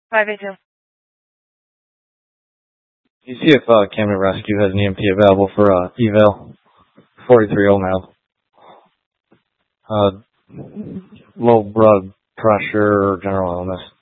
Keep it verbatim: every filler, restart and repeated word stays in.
five eight two. You see if uh, Camden Rescue has an E M T available for uh, eval? forty-three oh male. Uh, low blood pressure or general illness.